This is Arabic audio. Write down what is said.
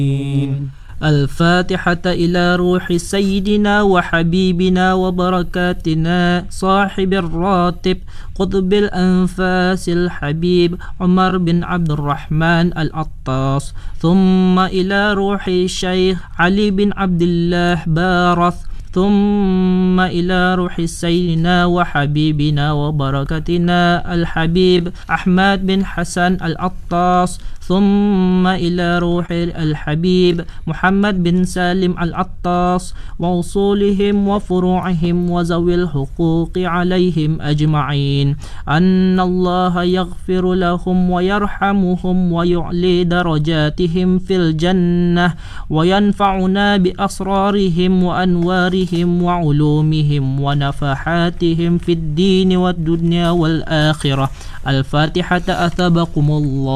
الفاتحة إلى روح سيدنا وحبيبنا وبركاتنا صاحب الراتب قطب الأنفاس الحبيب عمر بن عبد الرحمن العطاس، ثم إلى روح الشيخ علي بن عبد الله بارث، ثم إلى روح سيدنا وحبيبنا وبركتنا الحبيب أحمد بن حسن العطاس، ثم إلى روح الحبيب محمد بن سالم العطاس ووصولهم وفروعهم وذوي الحقوق عليهم أجمعين، أن الله يغفر لهم ويرحمهم ويعلي درجاتهم في الجنة وينفعنا بأسرارهم وأنوارهم وعلومهم ونفحاتهم في الدين والدنيا والآخرة. الفاتحة. أثابكم الله.